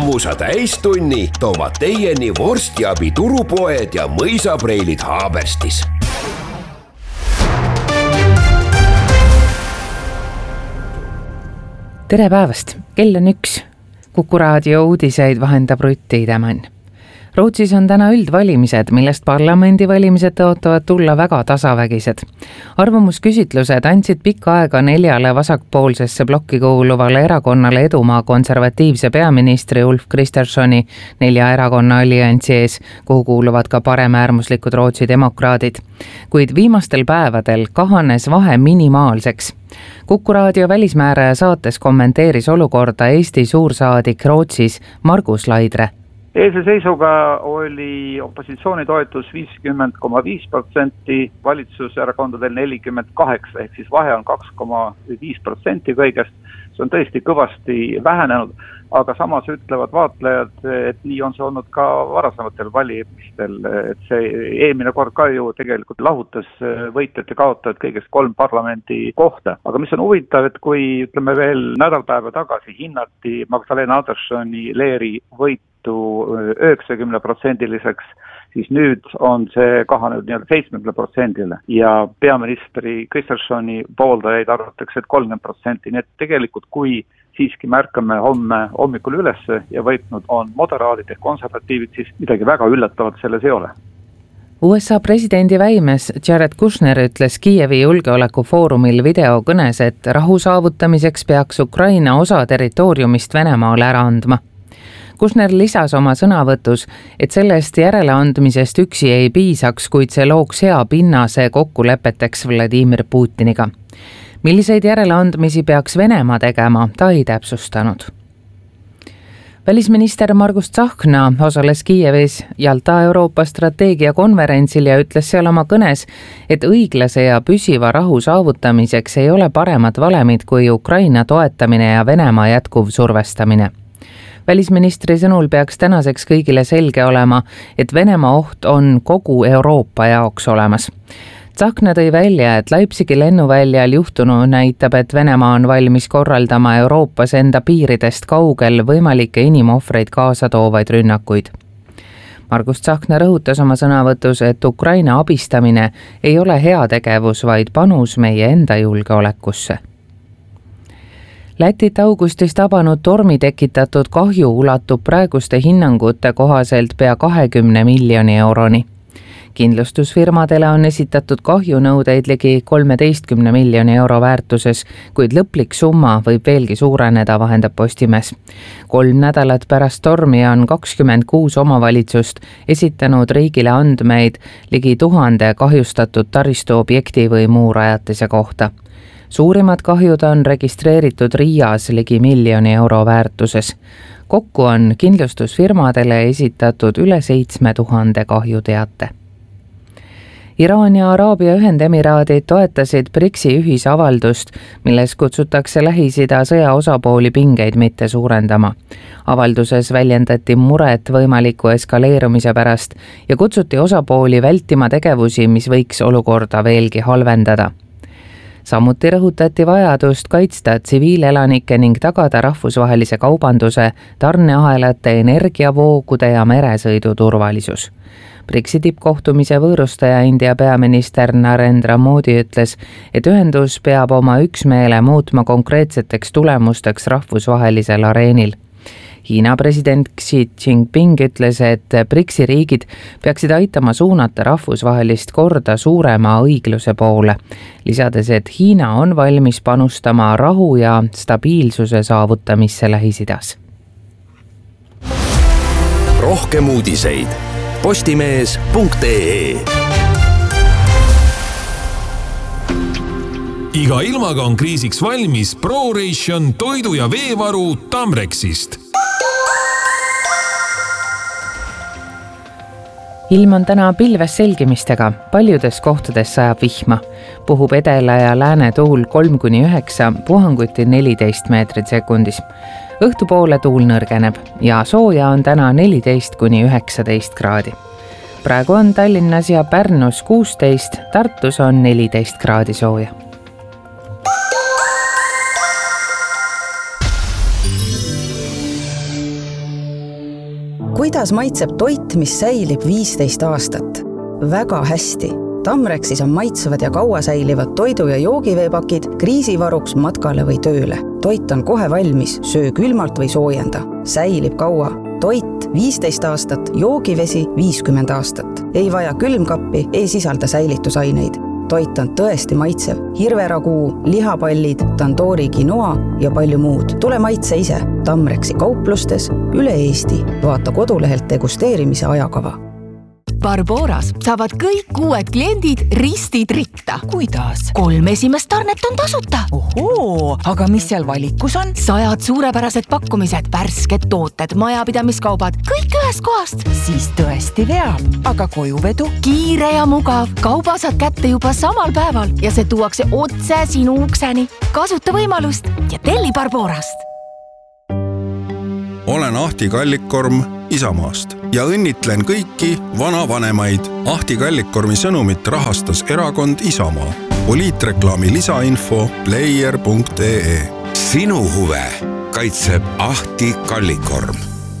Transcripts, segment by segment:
rõõmusa täistunni toovad teieni vorstiabi turupoed ja mõisapreilid Haaberstis. Tere päevast, kell on 1. Kuku raadio uudiseid vahendab Rutti Idemann. Rootsis on täna üldvalimised, millest parlamendivalimised tõotavad tulla väga tasavägised. Arvamusküsitlused andsid pikka aega 4 vasakpoolsesse blokki kuuluvale erakonnale edumaa konservatiivse peaministri Ulf Kristerssoni 4 erakonna alliansi ees, kuhu kuuluvad ka paremäärmuslikud Rootsi demokraadid. Kuid viimastel päevadel kahanes vahe minimaalseks. Kuku raadio välismääraja saates kommenteeris olukorda Eesti suursaadik Rootsis Margus Laidre. Eilse seisuga oli opositsiooni toetus 50,5%, valitsuserakondadel 48%, ehk siis vahe on 2,5% kõigest. See on tõesti kõvasti vähenenud, aga samas ütlevad vaatlejad, et nii on see olnud ka varasematel valimistel. Et see eelmine kord ka ju tegelikult lahutas võitjad ja kaotajad kõigest 3 parlamendi kohta. Aga mis on huvitav, et kui ütleme veel nädalpäeva tagasi hinnati Magdalena Anderssoni Leeri võitu 90%-liseks, siis nüüd on see kahanenud 70%-le ja peaministri Kristerssoni pooldajaid arvatakse, et 30%, nii et tegelikult kui siiski märkame homme hommikul ülesse ja võitnud on moderaadid ja konservatiivid, siis midagi väga üllatavat selles ei ole. USA presidendi väimes Jared Kushner ütles Kiievi julgeolekufoorumil videokõnes, et rahu saavutamiseks peaks Ukraina osa territooriumist Venemaale ära andma. Kushner lisas oma sõnavõtus, et sellest järeleandmisest üksi ei piisaks, kuid see looks hea pinnase kokkulepeteks Vladimir Putiniga. Milliseid järeleandmisi peaks Venemaa tegema, ta ei täpsustanud. Välisminister Margus Tsahkna osales Kiievis Jalta Euroopa strateegiakonverentsil ja ütles seal oma kõnes, et õiglase ja püsiva rahu saavutamiseks ei ole paremat valemit kui Ukraina toetamine ja Venemaa jätkuv survestamine. Välisministri sõnul peaks tänaseks kõigile selge olema, et Venemaa oht on kogu Euroopa jaoks olemas. Tsahkna tõi välja, et Leipzigi lennuväljal juhtunu näitab, et Venemaa on valmis korraldama Euroopas enda piiridest kaugel võimalikke inimohvreid kaasa toovaid rünnakuid. Margus Tsahkna rõhutas oma sõnavõtus, et Ukraina abistamine ei ole heategevus, vaid panus meie enda julgeolekusse. Lätit augustis tabanud tormi tekitatud kahju ulatub praeguste hinnangute kohaselt pea 20 miljoni euroni. Kindlustusfirmadele on esitatud kahjunõudeid ligi 13 miljoni euro väärtuses, kuid lõplik summa võib veelgi suureneda, vahendab Postimees. 3 nädalat pärast tormi on 26 omavalitsust esitanud riigile andmeid ligi 1000 kahjustatud taristuobjekti või muu rajatise kohta. Suurimad kahjud on registreeritud Riias ligi 1 miljoni euro väärtuses. Kokku on kindlustusfirmadele esitatud üle 7000 kahjuteate. Iraan ja Araabia Ühendemiraadid toetasid BRICS-i ühisavaldust, milles kutsutakse Lähis-Ida sõja osapooli pingeid mitte suurendama. Avalduses väljendati muret võimaliku eskaleerumise pärast ja kutsuti osapooli vältima tegevusi, mis võiks olukorda veelgi halvendada. Samuti rõhutati vajadust kaitsta tsiviilelanikke ning tagada rahvusvahelise kaubanduse, tarneahelate, energiavoogude ja meresõidu turvalisus. BRICS-i tippkohtumise võõrustaja India peaminister Narendra Modi ütles, et ühendus peab oma üksmeele muutma konkreetseteks tulemusteks rahvusvahelisel areenil. Hiina president Xi Jinping ütles, et BRICS-i riigid peaksid aitama suunata rahvusvahelist korda suurema õigluse poole, lisades, et Hiina on valmis panustama rahu ja stabiilsuse saavutamisse Lähis-Idas. Rohkem uudiseid postimees.ee. Iga ilmaga on kriisiks valmis ProRation toidu- ja veevaru Tamrexist. Ilm on täna pilves selgimistega, paljudes kohtades sajab vihma. Puhub edela ja lääne tuul 3-9, puhanguti 14 meetrit sekundis. Õhtupoole tuul nõrgeneb ja sooja on täna 14-19 kraadi. Praegu on Tallinnas ja Pärnus 16, Tartus on 14 kraadi sooja. Kuidas maitseb toit, mis säilib 15 aastat? Väga hästi. Tamrexis on maitsevad ja kaua säilivad toidu- ja joogiveepakid kriisivaruks matkale või tööle. Toit on kohe valmis, söö külmalt või soojenda. Säilib kaua. Toit 15 aastat, joogivesi 50 aastat. Ei vaja külmkappi, ei sisalda säilitusaineid. Toit on tõesti maitsev. Hirveraguu, lihapallid, tandoori quinoa ja palju muud. Tule maitse ise. Tamrexi kauplustes üle Eesti. Vaata kodulehelt degusteerimise ajakava. Barboras saavad kõik uued kliendid ristid ritta. Kuidas? 3 esimest tarnet on tasuta. Ohoo, aga mis seal valikus on? 100 suurepärased pakkumised, värsked tooted, majapidamiskaubad, kõik ühest kohast. Siis tõesti veab, aga kojuvedu? Kiire ja mugav, kauba saad kätte juba samal päeval ja see tuuakse otse sinu ukseni. Kasuta võimalust ja telli Barborast. Olen Ahti Kallikkorm Isamaast ja õnnitlen kõiki vanavanemaid. Ahti Kallikkormi sõnumit rahastas erakond Isamaa. Poliitreklaami lisainfo player.ee. Sinu huve kaitseb Ahti Kallikkorm.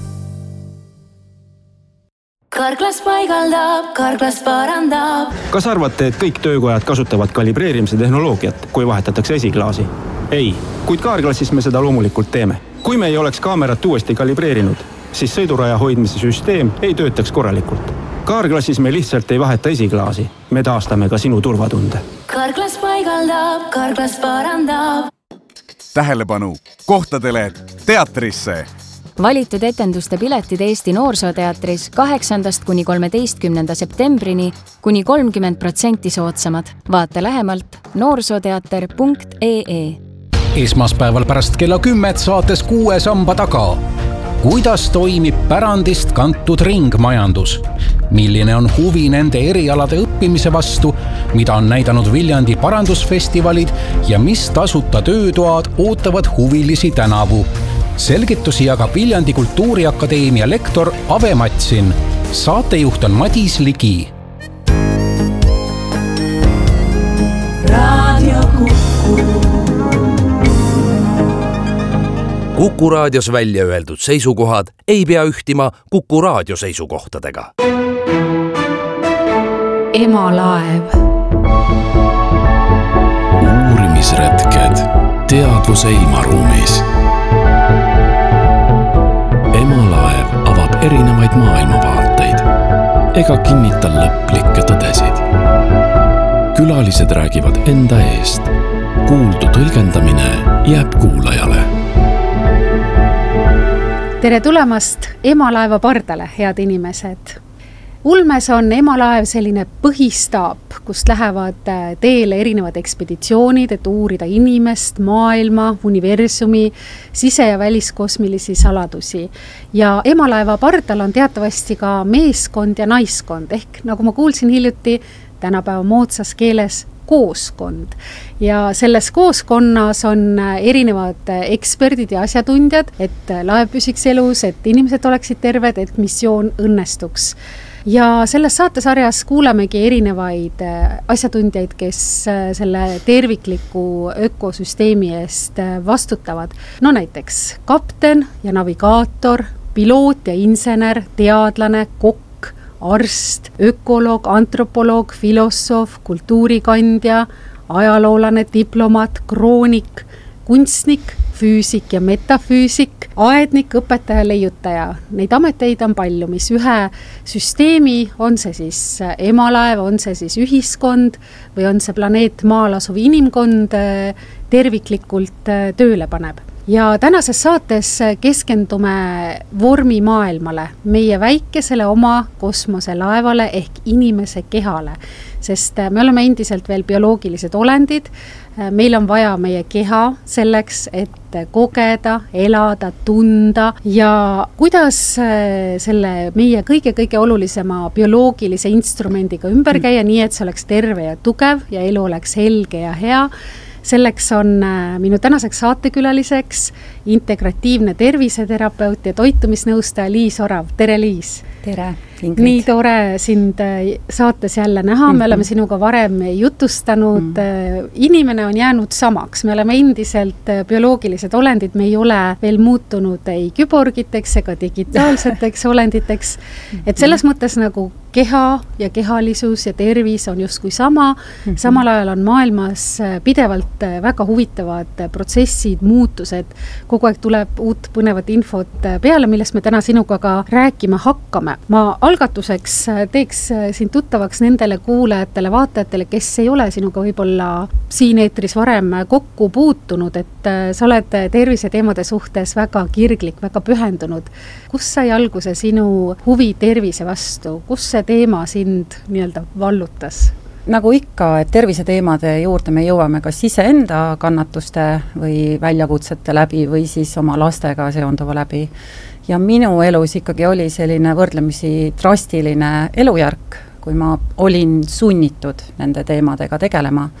Karklas paigaldab, Karklas parandab. Kas arvate, et kõik töökojad kasutavad kalibreerimise tehnoloogiat, kui vahetatakse esiklaasi? Ei, kuid Karklassis me seda loomulikult teeme. Kui me ei oleks kaamerat uuesti kalibreerinud, siis sõiduraja hoidmise süsteem ei töötaks korralikult. Karklassis me lihtsalt ei vaheta esiklaasi. Me taastame ka sinu turvatunde. Karklas paigaldab, Karklas parandab. Tähelepanu! Kohtadele teatrisse! Valitud etenduste piletid Eesti Noorsooteatris 8. kuni 13. septembrini kuni 30% soodsamad. Vaata lähemalt noorsooteater.ee. Esmaspäeval pärast kella 10 saates 6 samba taga. Kuidas toimib pärandist kantud ringmajandus? Milline on huvi nende erialade õppimise vastu, mida on näidanud Viljandi parandusfestivalid ja mis tasuta töötoad ootavad huvilisi tänavu? Selgitusi jagab Viljandi Kultuuriakadeemia lektor Ave Matsin. Saatejuht on Madis Ligi. Radio Kuku. Kuku raadios välja öeldud seisukohad ei pea ühtima Kuku raadio seisukohtadega. Emalaev. Uurimisretked teadvuse ilmaruumis. Emalaev avab erinevaid maailmavaateid ega kinnita lõplikke tõdesid. Külalised räägivad enda eest. Kuuldu tõlgendamine jääb kuulajale. Tere tulemast Emalaeva pardale, head inimesed. Ulmes on Emalaev selline põhistaap, kust lähevad teele erinevad ekspeditsioonid, et uurida inimest, maailma, universumi, sise- ja väliskosmilisi saladusi. Ja Emalaeva pardal on teatavasti ka meeskond ja naiskond, ehk nagu ma kuulsin hiljuti, tänapäeva moodsas keeles kooskond. Ja selles kooskonnas on erinevad eksperdid ja asjatundjad, et laev püsiks elus, et inimesed oleksid terved, et missioon õnnestuks. Ja selles saatesarjas kuulamegi erinevaid asjatundjaid, kes selle tervikliku ökosüsteemi eest vastutavad. No näiteks kapten ja navigaator, piloot ja insener, teadlane, kokk, arst, ökoloog, antropoloog, filosoof, kultuurikandja, ajaloolane, diplomaat, kroonik, kunstnik, füüsik ja metafüüsik, aednik, õpetaja, leiutaja. Neid ameteid on palju, mis ühe süsteemi, on see siis emalaev, on see siis ühiskond või on see planeet Maal asuv inimkond terviklikult tööle paneb. Ja tänases saates keskendume vormimaailmale, meie väikesele oma kosmoselaevale ehk inimese kehale, sest me oleme endiselt veel bioloogilised olendid. Meil on vaja meie keha selleks, et kogeda, elada, tunda ja kuidas selle meie kõige olulisema bioloogilise instrumendiga ümber käia, nii et see oleks terve ja tugev ja elu oleks helge ja hea. Selleks on minu tänaseks saatekülaliseks integratiivne terviseterapeut ja toitumisnõustaja Liis Orav. Tere, Liis! Tere! Nii tore sind saates jälle näha, me oleme sinuga varem jutustanud, inimene on jäänud samaks, me oleme endiselt bioloogilised olendid, me ei ole veel muutunud ei küborgiteks ega digitaalseteks olenditeks, et selles mõttes nagu keha ja kehalisus ja tervis on justkui sama, samal ajal on maailmas pidevalt väga huvitavad protsessid, muutused, kogu aeg tuleb uut põnevat infot peale, millest me täna sinuga ka rääkima hakkame. Ma algatuseks teeks sind tuttavaks nendele kuulajatele, vaatajatele, kes ei ole sinuga võib-olla siin eetris varem kokku puutunud, et sa oled terviseteemade suhtes väga kirglik, väga pühendunud. Kus sai alguse sinu huvi tervise vastu? Kus see teema sind nii-öelda vallutas? Nagu ikka, et terviseteemade juurde me jõuame kas iseenda kannatuste või väljakutsete läbi või siis oma lastega seonduva läbi. Ja minu elus ikkagi oli selline võrdlemisi drastiline elujärk, kui ma olin sunnitud nende teemadega tegelema.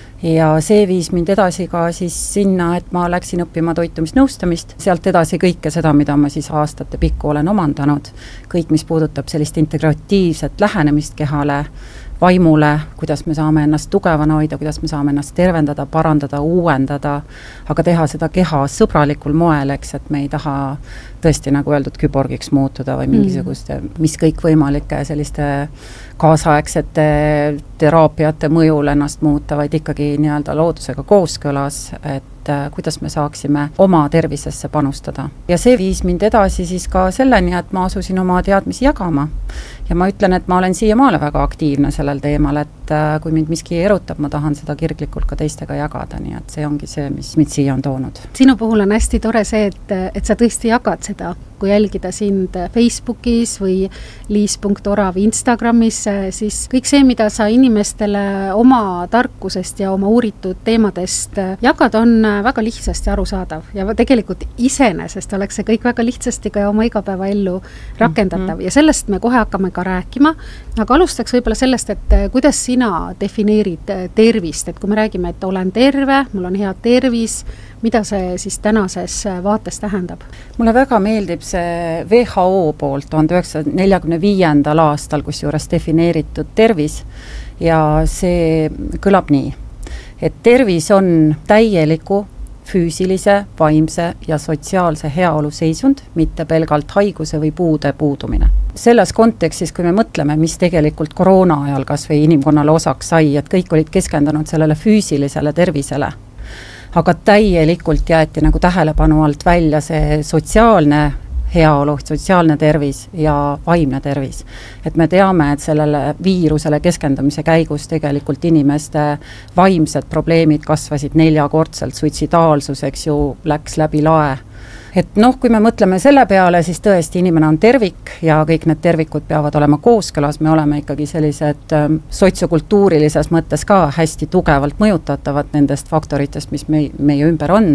Ja see viis mind edasi ka siis sinna, et ma läksin õppima toitumisnõustamist, sealt edasi kõike seda, mida ma siis aastate pikku olen omandanud, kõik, mis puudutab sellist integratiivset lähenemist kehale, vaimule, kuidas me saame ennast tugevana hoida, kuidas me saame ennast tervendada, parandada, uuendada, aga teha seda keha sõbralikul moel, eks, et me ei taha tõesti, nagu öeldud, küborgiks muutuda või mingisuguste, mis kõik võimalike selliste kaasaegsete teraapiate mõjul ennast muuta, vaid ikkagi nii-öelda loodusega kooskõlas, et kuidas me saaksime oma tervisesse panustada. Ja see viis mind edasi siis ka selleni, et ma asusin oma teadmisi jagama. Ja ma ütlen, et ma olen siiamaale väga aktiivne sellel teemal, et kui mind miski erutab, ma tahan seda kirglikult ka teistega jagada, nii et see ongi see, mis mind siia on toonud. Sinu puhul on hästi tore see, et sa tõesti jagad seda, kui jälgida sind Facebookis või liis.orav Instagramis, siis kõik see, mida sa inimestele oma tarkusest ja oma uuritud teemadest jagad, on väga lihtsasti arusaadav ja tegelikult iseenesest oleks see kõik väga lihtsasti ka oma igapäevaellu rakendatav ja sellest me kohe hakkame ka rääkima, aga alustaks võib-olla sellest, et kuidas sina defineerid tervist, et kui me räägime, et olen terve, mul on hea tervis, mida see siis tänases vaates tähendab? Mulle väga meeldib see WHO poolt 1945. aastal, kus juures defineeritud tervis ja see kõlab nii, et tervis on täieliku füüsilise, vaimse ja sotsiaalse heaolu seisund, mitte pelgalt haiguse või puude puudumine. Selles kontekstis, kui me mõtleme, mis tegelikult koroona ajal kas või inimkonnale osaks sai, et kõik olid keskendunud sellele füüsilisele tervisele, aga täielikult jäeti nagu tähelepanu alt välja see sotsiaalne heaolu, sotsiaalne tervis ja vaimne tervis. Et me teame, et sellele viirusele keskendamise käigus tegelikult inimeste vaimsed probleemid kasvasid 4-kordselt, suitsidaalsus, eks ju, läks läbi lae. Et kui me mõtleme selle peale, siis tõesti inimene on tervik ja kõik need tervikud peavad olema kooskõlas, me oleme ikkagi sellised sotsiokultuurilises mõttes ka hästi tugevalt mõjutatavad nendest faktoritest, mis meie ümber on.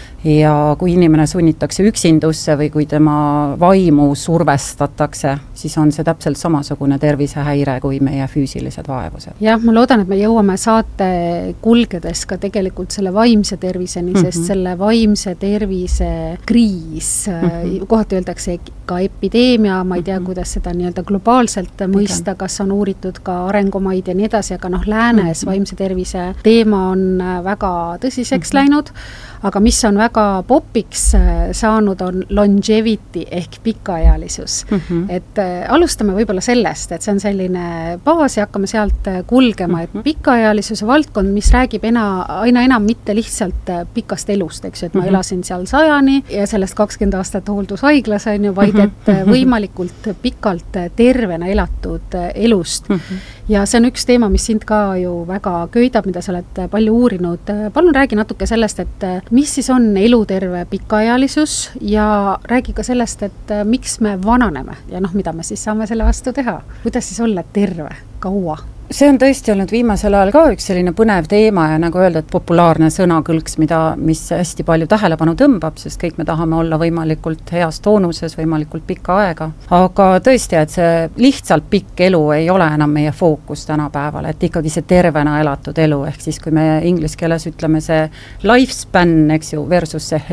Ja kui inimene sunnitakse üksindusse või kui tema vaimu survestatakse, siis on see täpselt samasugune tervisehäire kui meie füüsilised vaevused. Jah, ma loodan, et me jõuame saate kulgedes ka tegelikult selle vaimse terviseni, sest selle vaimse tervise kriis, kohati öeldakse ka epideemia, ma ei tea, kuidas seda nii-öelda globaalselt mõista, kas on uuritud ka arengumaid ja nii edasi, aga läänes vaimse tervise teema on väga tõsiseks läinud, aga mis on väga popiks saanud, on longevity ehk pikaealisus. Et alustame võib-olla sellest, et see on selline baas ja hakkame sealt kulgema, et pikaealisuse valdkond, mis räägib aina enam mitte lihtsalt pikast elust, eks ju, et ma elasin seal 100 ja sellest 20 aastat hooldushaiglas on ju, vaid et võimalikult pikalt tervena elatud elust. Ja see on üks teema, mis sind ka ju väga köidab, mida sa oled palju uurinud. Palun räägi natuke sellest, et mis siis on eluterve pikaealisus ja räägi ka sellest, et miks me vananeme ja mida me siis saame selle vastu teha. Kuidas siis olla terve kaua? See on tõesti olnud viimasel ajal ka üks selline põnev teema ja nagu öelda, et populaarne sõnakõlks, mis hästi palju tähelepanu tõmbab, sest kõik me tahame olla võimalikult heas toonuses, võimalikult pikka aega. Aga tõesti, et see lihtsalt pikk elu ei ole enam meie fookus tänapäeval, et ikkagi see tervena elatud elu, ehk siis kui me inglise keeles ütleme see lifespan, eks ju, versus see health,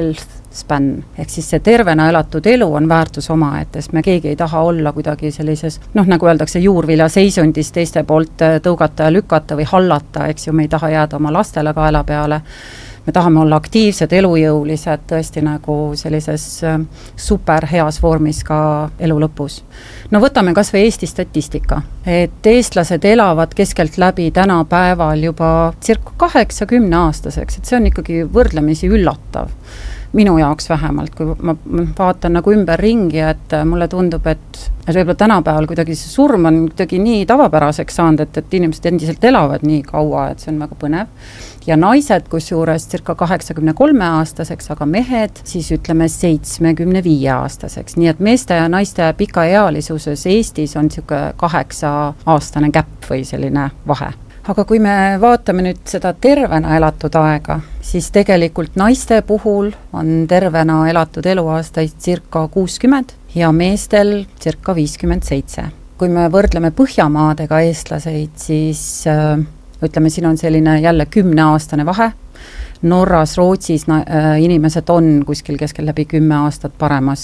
span, ehk siis see tervena elatud elu on väärtus omaette, sest me keegi ei taha olla kuidagi sellises, nagu öeldakse, juurvilja seisundis teiste poolt tõugata ja lükata või hallata, eks ju, me ei taha jääda oma lastele kaela peale. Me tahame olla aktiivsed, elujõulised, tõesti nagu sellises super heas vormis ka elu lõpus. No võtame kas või Eesti statistika, et eestlased elavad keskelt läbi tänapäeval juba circa 80 aastaseks, et see on ikkagi võrdlemisi üllatav. Minu jaoks vähemalt, kui ma vaatan nagu ümber ringi, et mulle tundub, et võib-olla tänapäeval kuidagi see surm on kuidagi nii tavapäraseks saanud, et inimesed endiselt elavad nii kaua, et see on väga põnev. Ja naised kusjuures circa 83 aastaseks, aga mehed siis ütleme 75 aastaseks. Nii et meeste ja naiste pikaealisuses Eestis on 8-aastane käpp või selline vahe. Aga kui me vaatame nüüd seda tervena elatud aega, siis tegelikult naiste puhul on tervena elatud eluaastaid circa 60 ja meestel circa 57. Kui me võrdleme Põhjamaadega eestlaseid, siis ütleme, siin on selline jälle 10-aastane vahe. Norras, Rootsis inimesed on kuskil keskel läbi 10 aastat paremas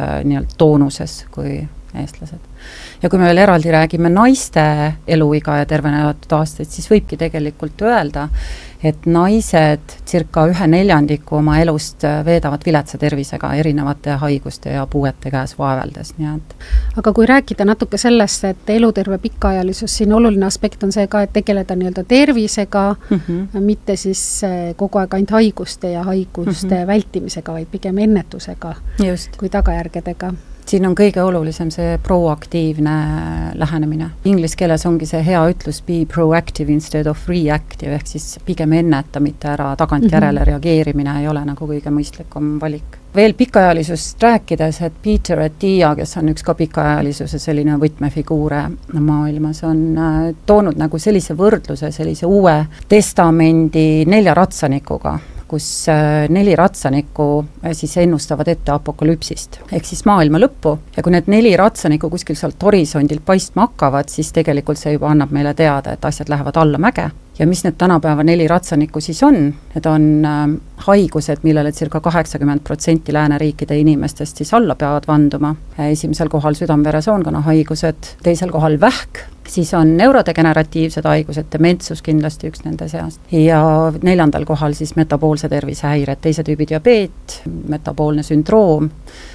toonuses kui eestlased. Ja kui me veel eraldi räägime naiste eluiga ja tervena elatud aastaid, siis võibki tegelikult öelda, et naised circa 1/4 oma elust veedavad viletsa tervisega erinevate haiguste ja puuete käes vaeveldes. Aga kui rääkida natuke sellest, et eluterve pikaajalisus, siin oluline aspekt on see ka, et tegeleda nii-öelda tervisega, mitte siis kogu aeg ainult haiguste ja haiguste vältimisega, vaid pigem ennetusega kui tagajärgedega. Siin on kõige olulisem see proaktiivne lähenemine. Inglis keeles ongi see hea ütlus be proactive instead of reactive, ehk siis pigem enneta, mitte ära tagantjärele reageerimine ei ole nagu kõige mõistlikum valik. Veel pikaajalisust rääkides, et Peter Attia, kes on üks ka pikaajalisuse selline võtmefiguure maailmas, on toonud nagu sellise võrdluse, sellise uue testamendi 4 ratsanikuga, kus 4 ratsanikku siis ennustavad ette apokalüpsist, ehk siis maailma lõppu. Ja kui need 4 ratsanikku kuskil sealt horisondil paistma hakkavad, siis tegelikult see juba annab meile teada, et asjad lähevad alla mäge. Ja mis need tänapäeva 4 ratsanikku siis on? Need on haigused, millele circa 80% lääneriikide inimestest siis alla peavad vanduma. Esimesel kohal südame-veresoonkonna haigused, teisel kohal vähk, siis on neurodegeneratiivsed haigused, dementsus kindlasti üks nende seast. Ja 4. kohal siis metaboolse tervisehäired, teise tüübi diabeet, metaboolne sündroom,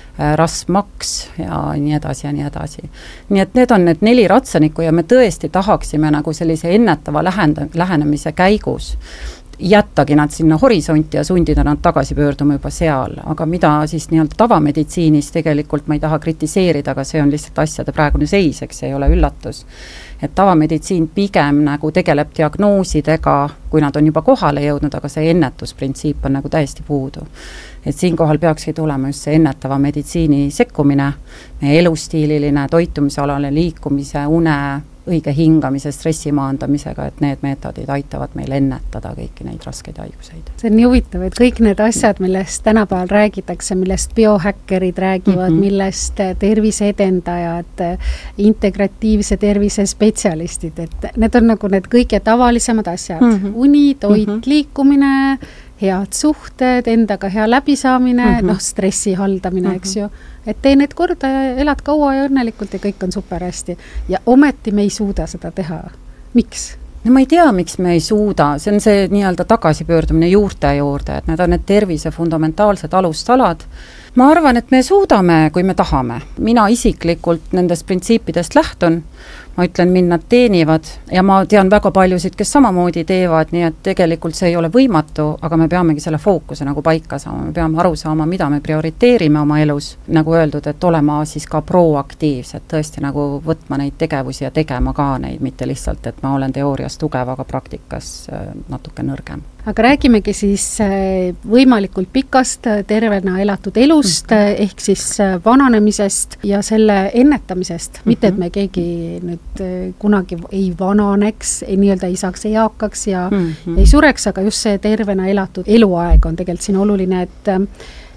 rasvmaks ja nii edasi ja nii edasi. Nii et need on need 4 ratsanikku ja me tõesti tahaksime nagu sellise ennetava lähenemise käigus jättagi nad sinna horisonti ja sundida nad tagasi pöörduma juba seal, aga mida siis nii-öelda tavameditsiinis tegelikult ma ei taha kritiseerida, aga see on lihtsalt asjade praegune seis, eks see ei ole üllatus. Et tavameditsiin pigem nagu tegeleb diagnoosidega, kui nad on juba kohale jõudnud, aga see ennetusprintsiip on nagu täiesti puudu. Et siinkohal peakski tulema just see ennetava meditsiini sekkumine, meie elustiililine, toitumisalane, liikumise, une, õige hingamise, stressi maandamisega, et need meetodid aitavad meil ennetada kõiki neid raskeid haiguseid. See on nii huvitav, et kõik need asjad, millest tänapäeval räägitakse, millest biohäkkerid räägivad, millest terviseedendajad, integratiivse tervise spetsialistid, et need on nagu need kõige tavalisemad asjad. Uni, toit, liikumine, head suhted, endaga hea läbisaamine, stressi haldamine, eks ju. Et tee need korda ja elad kaua ja õnnelikult ja kõik on super hästi. Ja ometi me ei suuda seda teha. Miks? No ma ei tea, miks me ei suuda. See on see nii-öelda tagasipöördumine juurte juurde, et need on need tervise fundamentaalsed alustalad. Ma arvan, et me suudame, kui me tahame. Mina isiklikult nendest printsiipidest lähtun. Ma ütlen, mind nad teenivad ja ma tean väga paljusid, kes samamoodi teevad, nii et tegelikult see ei ole võimatu, aga me peamegi selle fookuse nagu paika saama, me peame aru saama, mida me prioriteerime oma elus, nagu öeldud, et olema siis ka proaktiivsed, tõesti nagu võtma neid tegevusi ja tegema ka neid, mitte lihtsalt, et ma olen teoorias tugev, aga praktikas natuke nõrgem. Aga räägimegi siis võimalikult pikast tervena elatud elust, ehk siis vananemisest ja selle ennetamisest, mitte et me keegi nüüd kunagi ei vananeks, nii-öelda ei saaks eakaks ja ei sureks, aga just see tervena elatud eluaeg on tegelikult siin oluline, et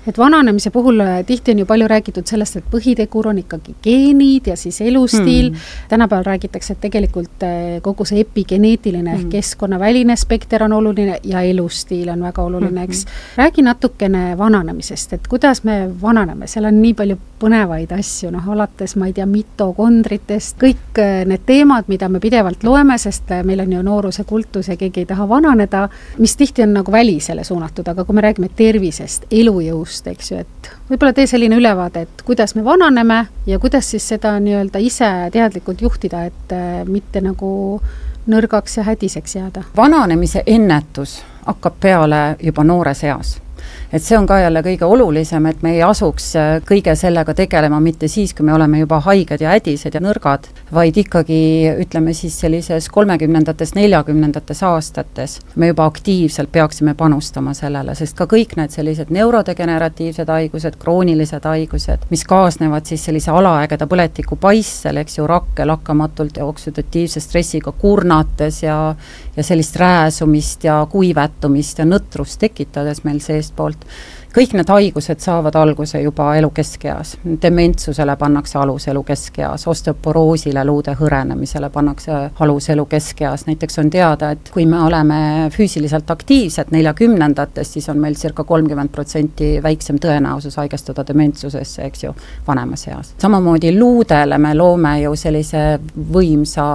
et vananemise puhul tihti on ju palju räägitud sellest, et põhitegur on ikkagi geenid ja siis elustiil. Tänapäeval räägitakse, et tegelikult kogu see epigeneetiline ehk keskkonnaväline spekter on oluline ja elustiil on väga oluline, eks. Räägi natukene vananemisest, et kuidas me vananeme, seal on nii palju põnevaid asju, alates, ma ei tea, mitokondritest, kõik need teemad, mida me pidevalt loeme, sest meil on ju nooruse kultus ja keegi ei taha vananeda, mis tihti on nagu välisele suunatud, aga kui me räägime tervisest, elujõust, eks ju, et võib-olla tee selline ülevaade, et kuidas me vananeme ja kuidas siis seda nii-öelda ise teadlikult juhtida, et mitte nagu nõrgaks ja hädiseks jääda. Vananemise ennetus hakkab peale juba noores eas. Et see on ka jälle kõige olulisem, et me ei asuks kõige sellega tegelema mitte siis, kui me oleme juba haiged ja hädised ja nõrgad, vaid ikkagi, ütleme siis sellises 30-ndates, 40-ndates aastates me juba aktiivselt peaksime panustama sellele, sest ka kõik need sellised neurodegeneratiivsed haigused, kroonilised haigused, mis kaasnevad siis sellise alaägeda põletiku paissel, eks ju, rakke lakkamatult ja oksüdatiivse stressiga kurnates ja sellist rääsumist ja kuivetumist ja nõtrust tekitades meil seest poolt. Kõik need haigused saavad alguse juba elu keskeas. Dementsusele pannakse alus elu keskeas, osteoporoosile, luude hõrenemisele pannakse alus elu keskeas. Näiteks on teada, et kui me oleme füüsiliselt aktiivsed 40-ndates, siis on meil circa 30% väiksem tõenäosus haigestuda dementsusesse, eks ju, vanemas eas. Samamoodi luudele me loome ju sellise võimsa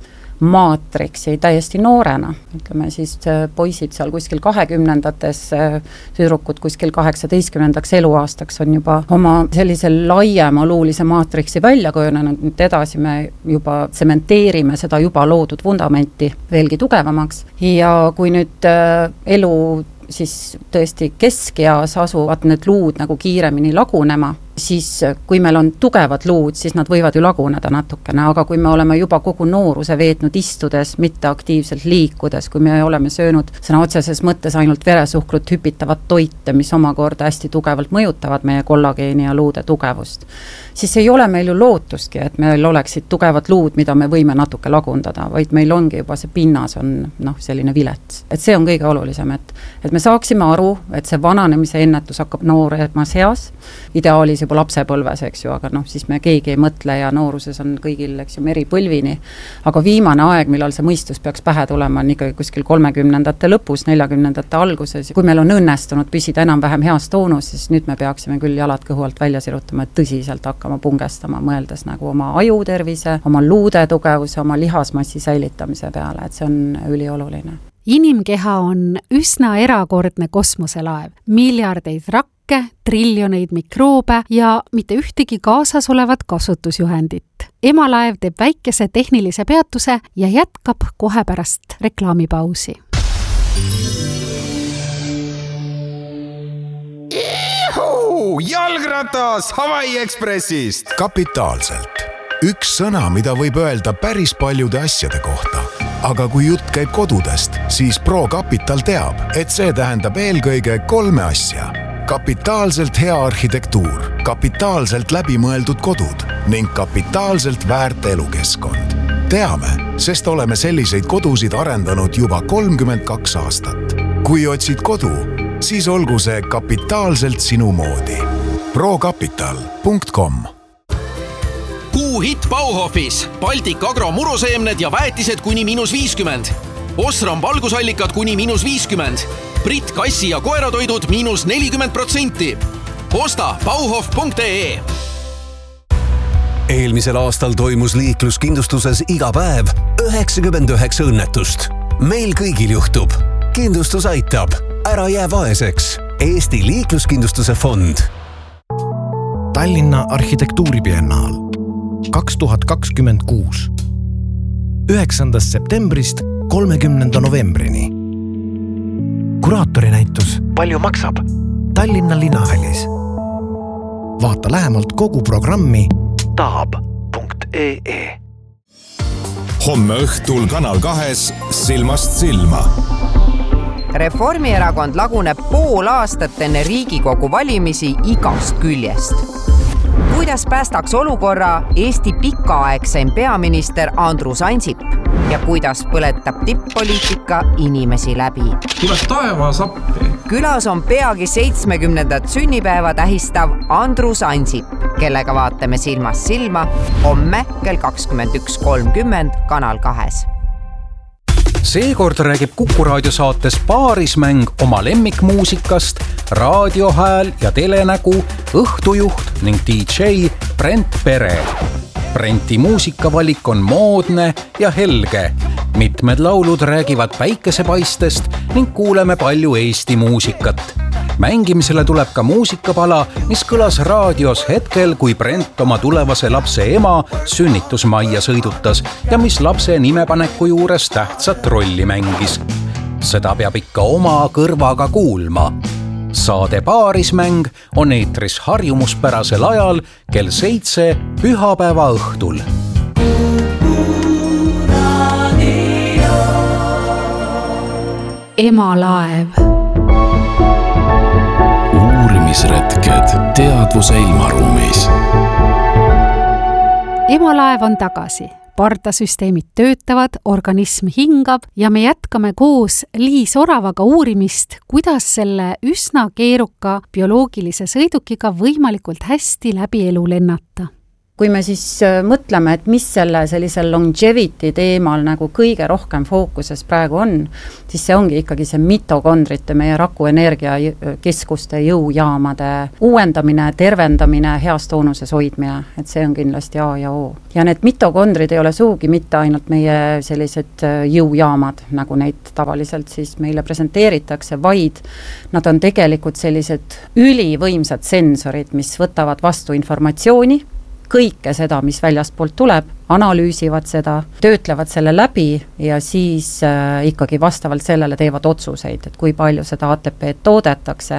maatriksi täiesti noorena, ütleme siis poisid seal kuskil 20-ndates, tüdrukud kuskil 18 eluaastaks on juba oma sellise laiema luulise maatriksi välja kujunenud, nüüd edasi me juba tsementeerime seda juba loodud vundamenti veelgi tugevamaks ja kui nüüd elu siis tõesti keskeas asuvad need luud nagu kiiremini lagunema, siis kui meil on tugevad luud, siis nad võivad ju laguneda natukene, aga kui me oleme juba kogu nooruse veetnud istudes, mitte aktiivselt liikudes, kui me oleme söönud sõna otseses mõttes ainult veresuhkrut hüpitavat toite, mis omakorda hästi tugevalt mõjutavad meie kollageeni ja luude tugevust, siis ei ole meil ju lootustki, et meil oleksid tugevad luud, mida me võime natuke lagundada, vaid meil ongi juba see pinnas on selline vilets. Et see on kõige olulisem, et me saaksime aru, et see vananemise ennetus hakkab nooremas eas, ideaalis juba lapsepõlves, eks ju, aga siis me keegi ei mõtle ja nooruses on kõigil, eks ju, meripõlvini. Aga viimane aeg, millal see mõistus peaks pähe tulema, on ikkagi kuskil 30-ndate lõpus, 40-ndate alguses. Kui meil on õnnestunud püsida enam-vähem heas toonus, siis nüüd me peaksime küll jalad kõhu alt välja sirutama, et tõsiselt hakkama pungestama, mõeldes nagu oma ajutervise, oma luude tugevuse, oma lihasmassi säilitamise peale, et see on ülioluline. Inimkeha on üsna erakordne kosmoselaev, miljardeid rakke, triljoneid mikroobe ja mitte ühtegi kaasas olevat kasutusjuhendit. Emalaev teeb väikese tehnilise peatuse ja jätkab kohe pärast reklaamipausi. Jalgratas Hawaii Expressist! Kapitaalselt. Üks sõna, mida võib öelda päris paljude asjade kohta. Aga kui jutt käib kodudest, siis ProCapital teab, et see tähendab eelkõige 3 asja. Kapitaalselt hea arhitektuur, kapitaalselt läbimõeldud kodud ning kapitaalselt väärt elukeskkond. Teame, sest oleme selliseid kodusid arendanud juba 32 aastat. Kui otsid kodu, siis olgu see kapitaalselt sinu moodi. procapital.com Kuuhitt Bauhofis, Baltic Agro muruseemned ja väetised kuni -50. Osram valgusallikad kuni -50. Brit kassi ja koeratoidud -40%. Osta bauhof.ee. Eelmisel aastal toimus liikluskindlustuses iga päev 99 õnnetust. Meil kõigil juhtub. Kindlustus aitab. Ära jää vaeseks. Eesti liikluskindlustuse fond. Tallinna arhitektuuribiennaal 2026. 9. septembrist 30. novembrini. Kuraatori-näitus Palju maksab? Tallinna linnahallis. Vaata lähemalt kogu programmi taab.ee. Homme õhtul Kanal 2 Silmast silma. Reformierakond laguneb pool aastat enne Riigikogu valimisi igast küljest. kuidas päästaks olukorra Eesti pikaaegseim peaminister Andrus Ansip ja kuidas põletab tipp-poliitika inimesi läbi. Tuleb taevas appi. Külas on peagi 70. sünnipäeva tähistav Andrus Ansip, kellega vaatame silmast silma homme kell 21.30 Kanal 2. Seekord räägib Kuku raadio saates Paarismäng oma lemmikmuusikast, raadiohääl ja telenägu, õhtujuht ning DJ Brent Pere. Brenti muusikavalik on moodne ja helge. Mitmed laulud räägivad päikesepaistest ning kuuleme palju Eesti muusikat. Mängimisele tuleb ka muusikapala, mis kõlas raadios hetkel, kui Brent oma tulevase lapse ema sünnitusmajja sõidutas ja mis lapse nimepaneku juures tähtsat rolli mängis. Seda peab ikka oma kõrvaga kuulma. Saade Paarismäng on eetris harjumuspärasel ajal kell 7 pühapäeva õhtul. Emalaev. Uurimisretked teadvuse ilmaruumis. Emalaev on tagasi. Pardasüsteemid töötavad, organism hingab ja me jätkame koos Liis Oravaga uurimist, kuidas selle üsna keeruka bioloogilise sõidukiga võimalikult hästi läbi elu lennata. Kui me siis mõtleme, et mis sellisel longevity teemal nagu kõige rohkem fookuses praegu on, siis see ongi ikkagi see mitokondrite, meie rakuenergiakeskuste jõujaamade uuendamine, tervendamine, heas toonuses hoidmine, et see on kindlasti A ja O. Ja need mitokondrid ei ole sugugi mitte ainult meie sellised jõujaamad, nagu neid tavaliselt siis meile presenteeritakse, vaid nad on tegelikult sellised ülivõimsad sensorid, mis võtavad vastu informatsiooni, kõike seda, mis väljastpoolt tuleb, analüüsivad seda, töötlevad selle läbi ja siis ikkagi vastavalt sellele teevad otsuseid, et kui palju seda ATP toodetakse.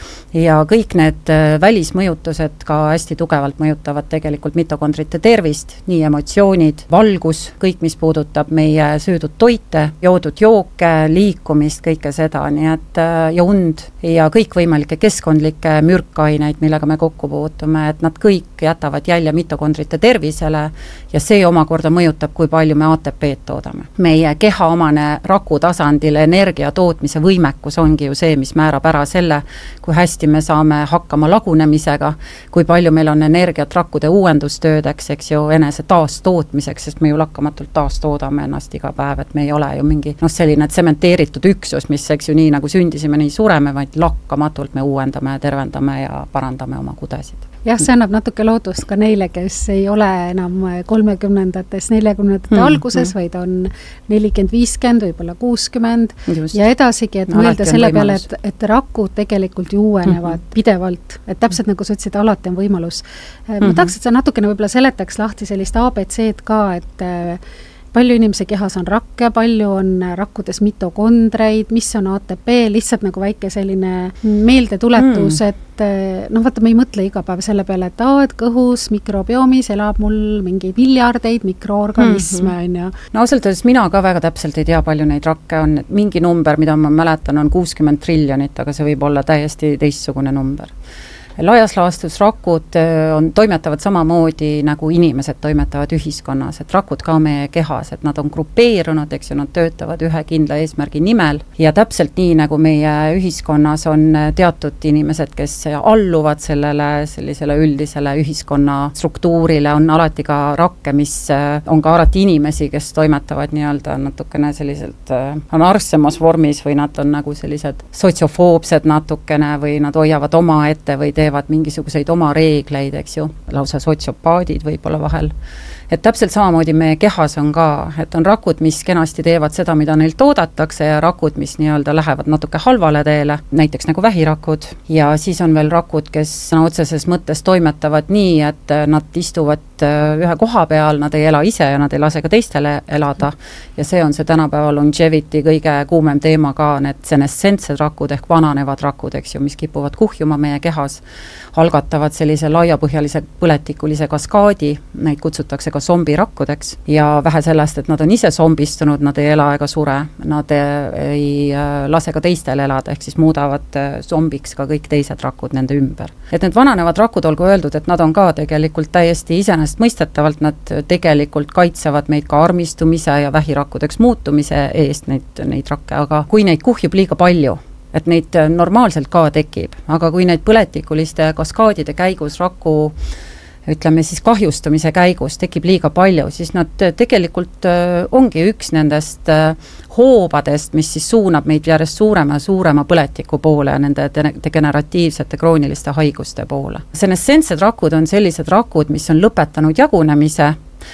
Ja kõik need välismõjutused ka hästi tugevalt mõjutavad tegelikult mitokondrite tervist, nii emotsioonid, valgus, kõik mis puudutab meie söödud toite, joodud jooke, liikumist, kõike seda, nii et ja und ja kõikvõimalikke keskkondlikke mürkaineid, millega me kokku puutume, et nad kõik jätavad jälje mitokondrite tervisele ja see omakorda mõjutab, kui palju me ATP-d toodame. Meie kehaomane raku tasandil energia tootmise võimekus ongi ju see, mis määrab ära selle, kui hästi me saame hakkama lagunemisega, kui palju meil on energiat rakkude uuendustöödeks, eks ju, enese taastootmiseks, sest me ju lakkamatult taastoodame ennast iga päev, et me ei ole ju mingi selline tsementeeritud üksus, mis eks ju nii nagu sündisime, nii sureme, vaid lakkamatult me uuendame, tervendame ja parandame oma kudesid. Jah, see annab natuke loodust ka neile, kes ei ole enam 30-ndates, 40-ndate alguses, vaid on 40, 50, võib-olla 60 Just. Ja edasigi, et mõelda selle peale, et rakud tegelikult ju uuenevad pidevalt, et täpselt nagu sa ütlesid, alati on võimalus. Ma tahaks, et sa natukene võib-olla seletaks lahti sellist ABC-d ka, et palju inimese kehas on rakke, palju on rakkudes mitokondreid, mis on ATP, lihtsalt nagu väike selline meeldetuletus, et vaata, me ei mõtle iga päev selle peale, et kõhus, mikrobiomis elab mul mingi miljardeid mikroorganisme, on ju. No ausalt öeldes mina ka väga täpselt ei tea, palju neid rakke on, et mingi number, mida ma mäletan, on 60 triljonit, aga see võib olla täiesti teistsugune number. Laias laastus rakud toimetavad samamoodi nagu inimesed toimetavad ühiskonnas, et rakud ka meie kehas, et nad on grupeerunud, eks ju, nad töötavad ühe kindla eesmärgi nimel ja täpselt nii nagu meie ühiskonnas on teatud inimesed, kes alluvad sellisele üldisele ühiskonna struktuurile, on alati ka rakke, mis on ka alati inimesi, kes toimetavad nii-öelda natukene selliselt anarsemas vormis või nad on nagu sellised sotsiofoobsed natukene või nad hoiavad oma ette või teevad mingisuguseid oma reegleid, eks ju, lausa sotsiopaadid võib-olla vahel. Et täpselt samamoodi meie kehas on ka, et on rakud, mis kenasti teevad seda, mida neil toodatakse ja rakud, mis nii-öelda lähevad natuke halvale teele, näiteks nagu vähirakud ja siis on veel rakud, kes otseses mõttes toimetavad nii, et nad istuvad ühe koha peal, nad ei ela ise ja nad ei lase ka teistele elada ja see on see tänapäeva longevity kõige kuumem teema ka, need senescentsed rakud ehk vananevad rakud, eks ju, mis kipuvad kuhjuma meie kehas, algatavad sellise laiapõhjalise põletikulise kaskaadi, neid kutsutakse ka zombirakkudeks ja vähe sellest, et nad on ise zombistunud, nad ei ela ega sure, nad ei lase ka teistel elada, ehk siis muudavad zombiks ka kõik teised rakud nende ümber. Et need vananevad rakud, olgu öeldud, et nad on ka tegelikult täiesti iseenesestmõistetavalt, nad tegelikult kaitsevad meid ka armistumise ja vähirakkudeks muutumise eest neid rakke, aga kui neid kuhjub liiga palju, et neid normaalselt ka tekib, aga kui neid põletikuliste kaskaadide käigus raku ütleme siis kahjustamise käigus tekib liiga palju, siis nad tegelikult ongi üks nendest hoobadest, mis siis suunab meid järjest suurema põletiku poole ja nende degeneratiivsete krooniliste haiguste poole. Senescentsed rakud on sellised rakud, mis on lõpetanud jagunemise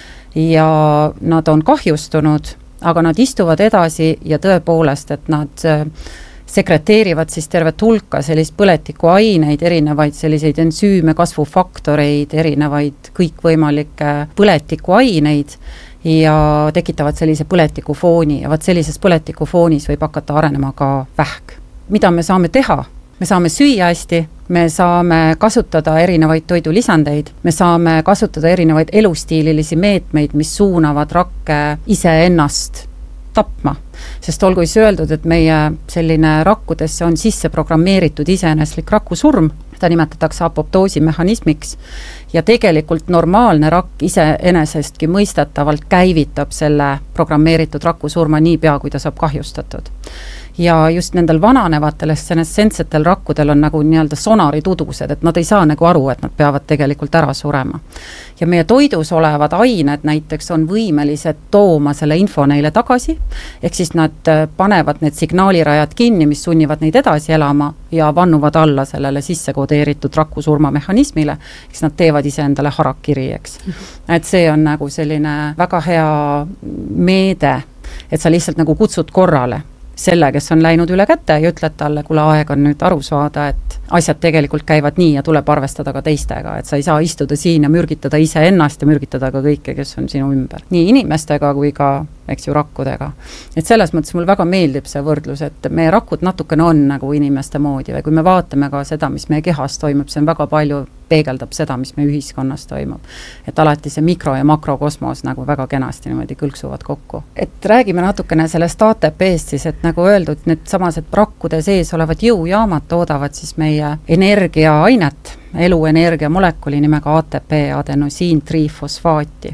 ja nad on kahjustunud, aga nad istuvad edasi ja tõepoolest, et nad sekreteerivad siis tervet hulka sellist põletikuaineid, erinevaid selliseid ensüüme, kasvufaktoreid, erinevaid kõikvõimalikke põletikuaineid ja tekitavad sellise põletikufooni ja sellises põletikufoonis võib hakata arenema ka vähk. Mida me saame teha? Me saame süüa hästi, me saame kasutada erinevaid toidulisandeid, me saame kasutada erinevaid elustiililisi meetmeid, mis suunavad rakke iseennast tapma, sest olgu siis öeldud, et meie selline rakkudesse on sisse programmeeritud iseeneslik rakusurm, ta nimetatakse apoptoosi mehhanismiks ja tegelikult normaalne rakk iseenesestki mõistetavalt käivitab selle programmeeritud rakusurma niipea, kui ta saab kahjustatud. Ja just nendel vananevatel senescentsetel rakkudel on nagu nii-öelda sonaritudused, et nad ei saa nagu aru, et nad peavad tegelikult ära surema. Ja meie toidus olevad ained näiteks on võimelised tooma selle info neile tagasi, ehk siis nad panevad need signaalirajad kinni, mis sunnivad neid edasi elama ja vannuvad alla sellele sisse kodeeritud rakusurma mehhanismile, eks nad teevad ise endale harakiri, eks. Et see on nagu selline väga hea meede, et sa lihtsalt nagu kutsud korrale selle, kes on läinud üle käte ja ütled talle, kuule aeg on nüüd aru saada, et asjad tegelikult käivad nii ja tuleb arvestada ka teistega, et sa ei saa istuda siin ja mürgitada ise ennast ja mürgitada ka kõike, kes on sinu ümber. Nii inimestega kui ka, eks ju, rakkudega. Et selles mõttes mul väga meeldib see võrdlus, et meie rakud natukene on nagu inimeste moodi või kui me vaatame ka seda, mis meie kehas toimub, see on väga palju peegeldab seda, mis meie ühiskonnas toimub. Et alati see mikro- ja makrokosmos nagu väga kenasti niimoodi kõlksuvad kokku. Et räägime natukene sellest ATP-st siis, et nagu öeldud, need samased rakkude sees olevad jõujaamad toodavad siis meie energiaainet, eluenergia molekuli nimega ATP, adenosiin trifosfaati.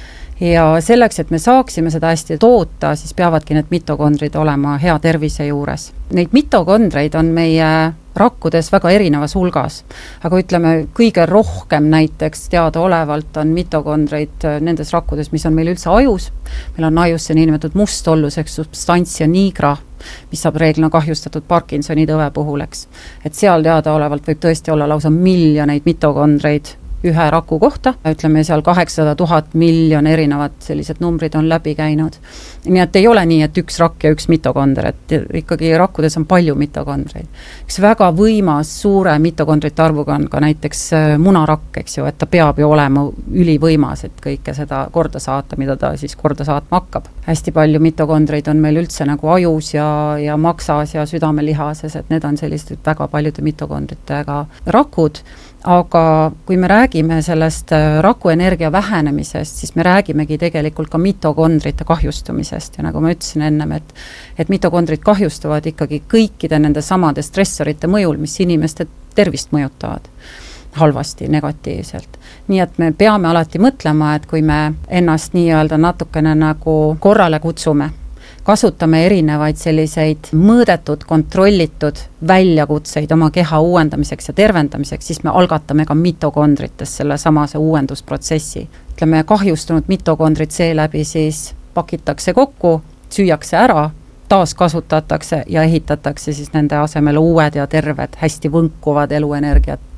Ja selleks, et me saaksime seda hästi toota, siis peavadki need mitokondrid olema hea tervise juures. Neid mitokondreid on meie rakkudes väga erinevas hulgas, aga ütleme, kõige rohkem näiteks teadaolevalt on mitokondreid nendes rakkudes, mis on meil üldse ajus. Meil on ajus see niinimetatud mustolluseks substantsia nigra, mis saab reeglina kahjustatud Parkinsoni tõve puhul, eks. Et seal teadaolevalt võib tõesti olla lausa miljoneid mitokondreid ühe raku kohta, ütleme seal 800 000 miljon erinevad sellised numbrid on läbi käinud. Nii et ei ole nii, et üks rakk ja üks mitokonder, et ikkagi rakkudes on palju mitokondreid. Üks väga võimas suure mitokondrite arvuga on ka näiteks munarakk, eks ju, et ta peab ju olema ülivõimas, et kõike seda korda saata, mida ta siis korda saatma hakkab. Hästi palju mitokondreid on meil üldse nagu ajus ja maksas ja südamelihases, et need on sellised väga paljude mitokondritega rakud. Aga kui me räägime sellest rakuenergia vähenemisest, siis me räägimegi tegelikult ka mitokondrite kahjustumisest ja nagu ma ütlesin ennem, et mitokondrid kahjustuvad ikkagi kõikide nende samade stressorite mõjul, mis inimeste tervist mõjutavad halvasti, negatiivselt. Nii et me peame alati mõtlema, et kui me ennast nii-öelda natukene nagu korrale kutsume, kasutame erinevaid selliseid mõõdetud, kontrollitud väljakutseid oma keha uuendamiseks ja tervendamiseks, siis me algatame ka mitokondrites selle samase uuendusprotsessi. Ütleme, kahjustunud mitokondrid seeläbi siis pakitakse kokku, süüakse ära, taas kasutatakse ja ehitatakse siis nende asemele uued ja terved, hästi võnkuvad eluenergiat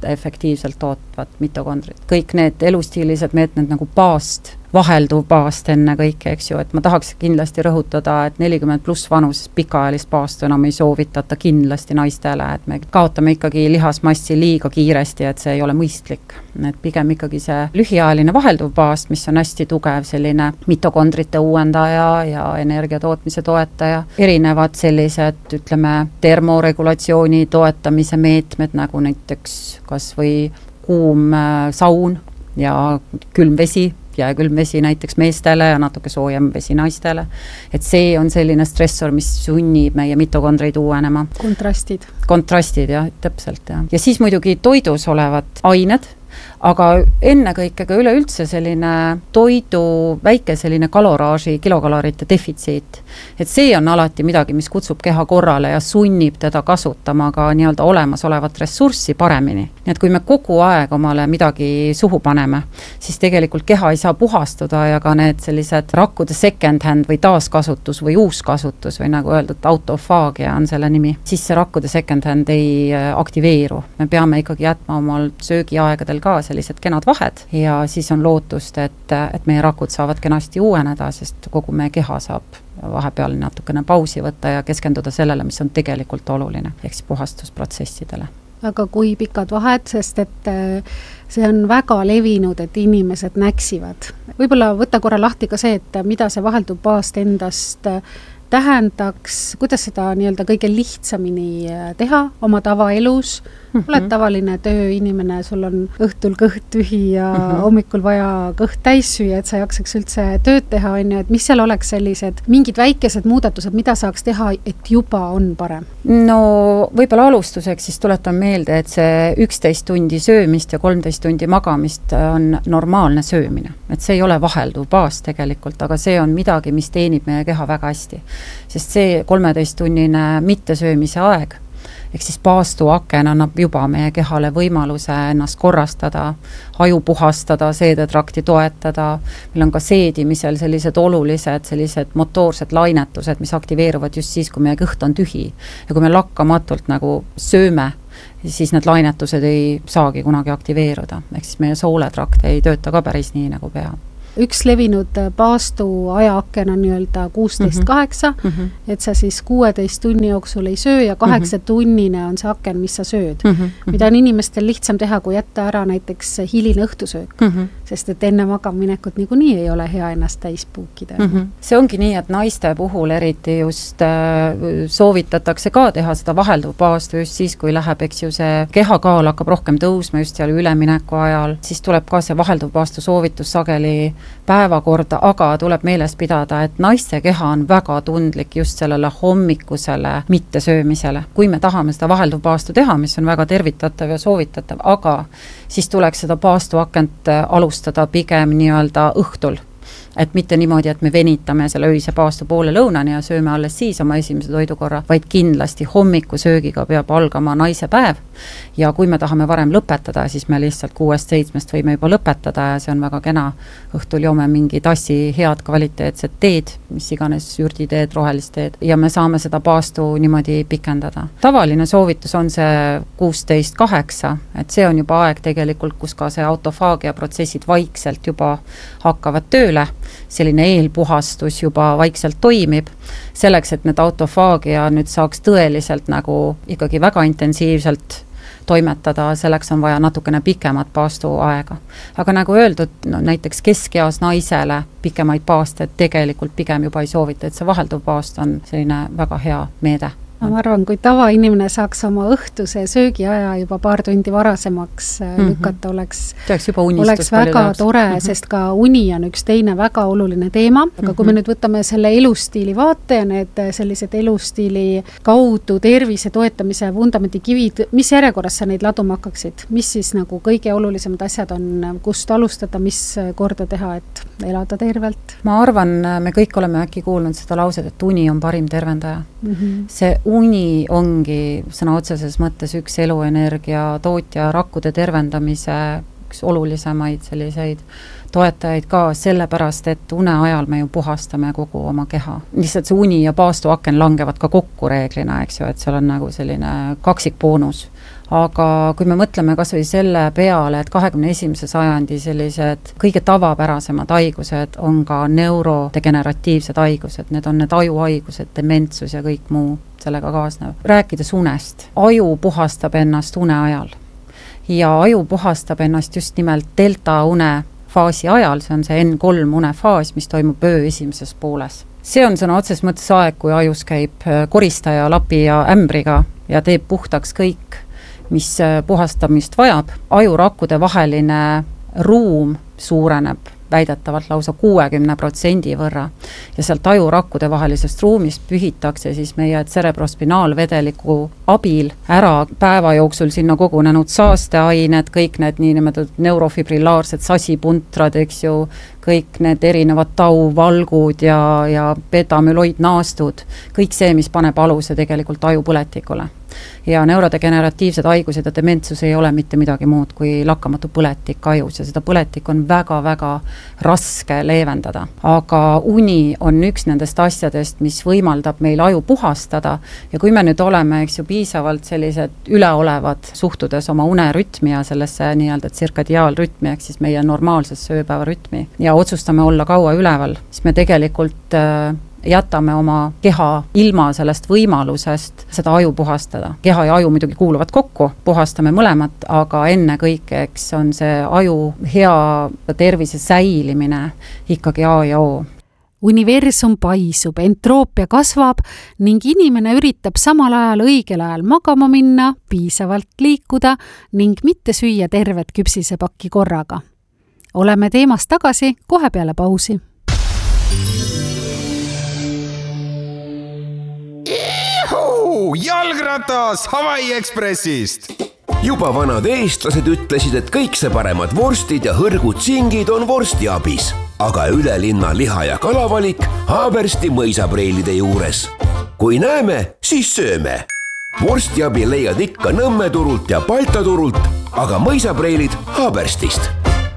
efektiivselt tootvat mitokondrit. Kõik need elustiilised meetmed nagu paast, vahelduv paast enne kõike, eks ju, et ma tahaks kindlasti rõhutada, et 40+ vanuses pikaajalist paastu enam ei soovitata kindlasti naistele, et me kaotame ikkagi lihasmassi liiga kiiresti, et see ei ole mõistlik. Et pigem ikkagi see lühiajaline vahelduv paast, mis on hästi tugev selline mitokondrite uuendaja ja energia tootmise toetaja, erinevad sellised, ütleme, termoregulatsiooni toetamise meetmed, nagu näiteks kas või kuum saun ja külm vesi, jääkülm vesi näiteks meestele ja natuke soojem vesi naistele. Et see on selline stressor, mis sunnib meie mitokondreid uuenema. Kontrastid, jah, täpselt, jah. Ja siis muidugi toidus olevad ained, aga ennekõike ka üleüldse selline toidu väike selline kaloraaži, kilokalorite defitsiit. Et see on alati midagi, mis kutsub keha korrale ja sunnib teda kasutama ka nii-öelda olemasolevat ressurssi paremini. Nii et kui me kogu aeg omale midagi suhu paneme, siis tegelikult keha ei saa puhastuda ja ka need sellised rakkude second hand või taaskasutus või uuskasutus või nagu öeldud, autofaagia on selle nimi, siis see rakkude second hand ei aktiveeru. Me peame ikkagi jätma omal söögiaegadel ka sellised kenad vahed ja siis on lootust, et meie rakud saavad kenasti uueneda, sest kogu meie keha saab vahepeal natukene pausi võtta ja keskenduda sellele, mis on tegelikult oluline, ehk siis puhastusprotsessidele. Aga kui pikad vahed, sest et see on väga levinud, et inimesed näksivad. Võib-olla võtta korra lahti ka see, et mida see vahelduv paast endast tähendaks, kuidas seda nii-öelda kõige lihtsamini teha oma tavaelus. Oled tavaline tööinimene, sul on õhtul kõht tühi ja hommikul vaja kõht täis süüa, et sa jaksaks üldse tööd teha, et mis seal oleks sellised mingid väikesed muudatused, mida saaks teha, et juba on parem? No võib-olla alustuseks siis tuletan meelde, et see 11 tundi söömist ja 13 tundi magamist on normaalne söömine. Et see ei ole vahelduv paast tegelikult, aga see on midagi, mis teenib meie keha väga hästi. Sest see 13-tunnine mittesöömise aeg, ehk siis paastuaken annab juba meie kehale võimaluse ennast korrastada, aju puhastada, seedetrakti toetada. Meil on ka seedimisel sellised olulised, sellised motoorsed lainetused, mis aktiveeruvad just siis, kui meie kõht on tühi. Ja kui me lakkamatult nagu sööme, siis need lainetused ei saagi kunagi aktiveeruda. Ehk siis meie sooletrakt ei tööta ka päris nii nagu peab. Üks levinud paastu ajaaken on nii-öelda 16-8, et sa siis 16 tunni jooksul ei söö ja 8 tunnine on see aken, mis sa sööd. Mida on inimestel lihtsam teha, kui jätta ära näiteks hiline õhtusöök, sest et enne magaminekut niikuinii ei ole hea ennast täis puukida. See ongi nii, et naiste puhul eriti just soovitatakse ka teha seda vahelduv paastu just siis, kui läheb, eks ju, see kehakaal hakkab rohkem tõusma just seal ülemineku ajal, siis tuleb ka see vahelduv paastu soovitus sageli päevakorda, aga tuleb meeles pidada, et naiste keha on väga tundlik just sellele hommikusele mittesöömisele. Kui me tahame seda vahelduv paastu teha, mis on väga tervitatav ja soovitatav, aga siis tuleks seda paastuakent alustada pigem nii-öelda õhtul. Et mitte niimoodi, et me venitame selle öise paastu poole lõunani ja sööme alles siis oma esimese toidukorra, vaid kindlasti hommikusöögiga peab algama naise päev. Ja kui me tahame varem lõpetada, siis me lihtsalt 6-7 võime juba lõpetada ja see on väga kena. Õhtul joome mingi tassi head kvaliteetset teed, mis iganes ürditeed, rohelist teed ja me saame seda paastu niimoodi pikendada. Tavaline soovitus on see 16-8, et see on juba aeg tegelikult, kus ka see autofaagia protsessid vaikselt juba hakkavad tööle. Selline eelpuhastus juba vaikselt toimib. Selleks, et need autofaagia nüüd saaks tõeliselt nagu ikkagi väga intensiivselt toimetada, selleks on vaja natukene pikemat paastuaega. Aga nagu öeldud, näiteks keskeas naisele pikemaid paaste tegelikult pigem juba ei soovita, et see vahelduv paast on selline väga hea meede. Ma arvan, kui tavainimene saaks oma õhtuse söögiaja juba paar tundi varasemaks lükata, oleks väga tore, sest ka uni on üks teine väga oluline teema. Aga kui me nüüd võtame selle elustiili vaate ja need sellised elustiili kaudu tervise toetamise vundamendi kivid, mis järjekorras sa neid laduma hakkaksid? Mis siis nagu kõige olulisemad asjad on, kust alustada, mis korda teha, et elada tervelt? Ma arvan, me kõik oleme äkki kuulnud seda lauset, et uni on parim tervendaja. See uni ongi sõna otseses mõttes üks eluenergia tootja rakkude tervendamise üks olulisemaid selliseid toetajaid ka sellepärast, et une ajal me ju puhastame kogu oma keha. Lihtsalt see uni ja paastuaken langevad ka kokku reeglina, eks ju, et seal on nagu selline kaksikboonus. Aga kui me mõtleme kas või selle peale, et 21. sajandi sellised kõige tavapärasemad haigused on ka neurodegeneratiivsed haigused, need on need ajuhaigused, dementsus ja kõik muu sellega kaasnev. Rääkides unest, aju puhastab ennast une ajal ja aju puhastab ennast just nimelt delta une faasi ajal, see on see N3 unefaas, mis toimub öö esimeses pooles. See on sõna otses mõttes aeg, kui ajus käib koristaja lapi ja ämbriga ja teeb puhtaks kõik, mis puhastamist vajab. Ajurakkude vaheline ruum suureneb väidetavalt lausa 60% võrra ja sealt ajurakkude vahelisest ruumist pühitakse siis meie cerebrospinaalvedeliku abil ära päeva jooksul sinna kogunenud saasteained, kõik need niinimetatud neurofibrilaarsed sasipuntrad, eks ju, kõik need erinevad tauvalgud ja betamüloidnaastud, kõik see, mis paneb aluse tegelikult ajupõletikule. Ja neurodegeneratiivsed haigused ja dementsus ei ole mitte midagi muud kui lakkamatu põletik ajus ja seda põletik on väga-väga raske leevendada. Aga uni on üks nendest asjadest, mis võimaldab meil aju puhastada ja kui me nüüd oleme, eks ju, piisavalt sellised üleolevad suhtudes oma unerütmi ja sellesse nii-öelda tsirkadiaalrütmi, ehk siis meie normaalsesse ööpäevarütmi ja otsustame olla kaua üleval, siis me tegelikult jätame oma keha ilma sellest võimalusest seda aju puhastada. Keha ja aju muidugi kuuluvad kokku, puhastame mõlemat, aga enne kõikeks on see aju hea tervise säilimine ikkagi A ja O. Universum paisub, entroopia kasvab ning inimene üritab samal ajal õigel ajal magama minna, piisavalt liikuda ning mitte süüa tervet küpsisepakki korraga. Oleme teemast tagasi kohe peale pausi. Jalgratas Hawaii Expressist! Juba vanad eestlased ütlesid, et kõik see paremad vorstid ja hõrgud singid on vorstiabis, aga ülelinna liha- ja kalavalik Haabersti mõisapreilide juures. Kui näeme, siis sööme. Vorstiabi leiad ikka Nõmme turult ja Balta turult, aga mõisapreilid Haaberstist.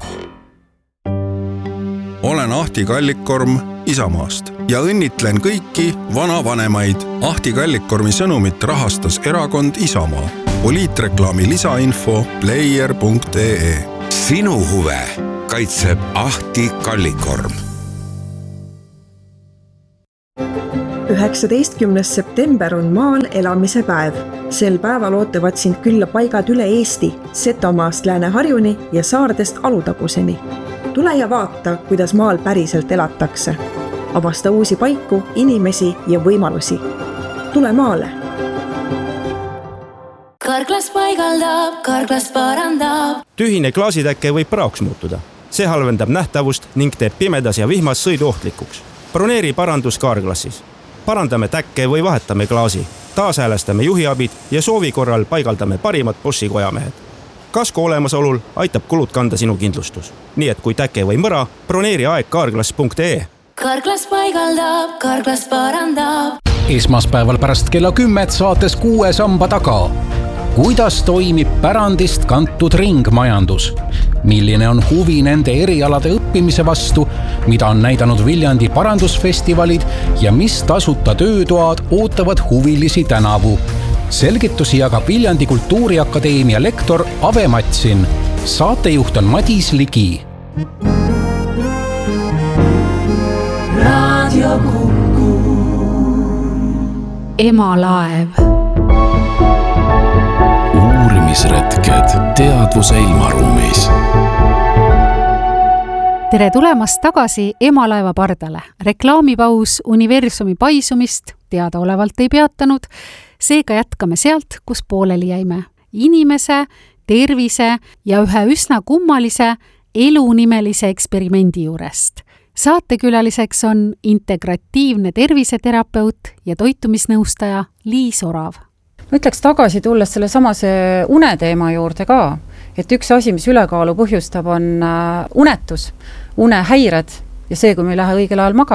Olen Ahti Kallikkorm Isamaast ja õnnitlen kõiki vanavanemaid. Ahti Kallikkormi sõnumit rahastas erakond Isamaa. Poliitreklaami lisainfo player.ee. Sinu huve kaitseb Ahti Kallikkorm. 19. september on maal elamise päev. Sel päeval ootavad sind külla paigad üle Eesti, Setomaast Lääne-Harjuni ja saardest Alutaguseni. Tule ja vaata, kuidas maal päriselt elatakse. Avasta uusi paiku, inimesi ja võimalusi. Tule maale! Karklas paigaldab, Karklas parandab. Tühine klaasitäkke võib praoks muutuda. See halvendab nähtavust ning teeb pimedas ja vihmas sõiduohtlikuks. Broneeri parandus Karklassis. Parandame täkke või vahetame klaasi. Taashäälestame juhiabid ja soovi korral paigaldame parimad Boschi kojamehed. Kasko olemasolul aitab kulud kanda sinu kindlustus. Nii et kui täke või mõra, broneeri aeg karklas.ee. Karklas paigaldab, Karklas parandab. Esmaspäeval pärast kella 10 saates 6 samba taga. Kuidas toimib pärandist kantud ringmajandus? Milline on huvi nende erialade õppimise vastu, mida on näidanud Viljandi parandusfestivalid ja mis tasuta töötoad ootavad huvilisi tänavu? Selgitusi jagab Viljandi Kultuuriakadeemia lektor Ave Matsin. Saatejuht on Madis Ligi. Radio Kuku. Emalaev. Uurimisretked teadvuse ilmaruumis. Tere tulemast tagasi Emalaeva pardale. Reklaamipaus Universumi paisumist teadaolevalt ei peatanud, seega jätkame sealt, kus pooleli jäime. Inimese, tervise ja ühe üsna kummalise elunimelise eksperimendi juurest. Saatekülaliseks on integratiivne terviseterapeut ja toitumisnõustaja Liis Orav. Ma ütleks tagasi tulles selle samase uneteema juurde ka, et üks asi, mis ülekaalu põhjustab, on unetus, unehäired ja see, kui me ei lähe õigel ajal magama.